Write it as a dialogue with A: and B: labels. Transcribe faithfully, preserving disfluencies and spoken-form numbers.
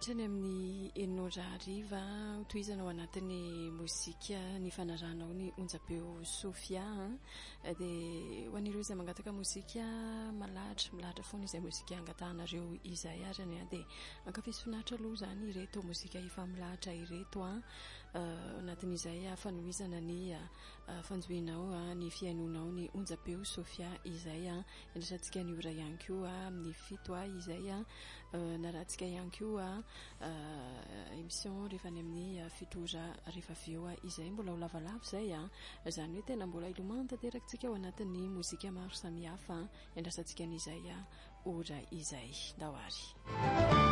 A: hatrany amin'ny enon'ora ariva toizana ao anatin'ny mozika ny fanaranao ny onjabeo Sofia dia ho an'ireo izay mangataka mozika malahatra milahatra foana izay mozika angatahanareo izay arany a dia ankafisy finaritra aloha zany ireto mozika efa milahatra ireto a anatin'izay fanohizana ny fanjoinao ny fiainonao ny onjabeo Sofia izay a endrasantsika ny ora ihany koa amin'ny fito a izay a narahantsika ihany koa émission rehefa any amin'ny fitora rehefa aveo izay mbola ho lavalava zay a zany hoe tena mbola ilomano tanterakantsika ao anatin'ny mozika maro samihafa endrasantsika n'izay ora izay dahoary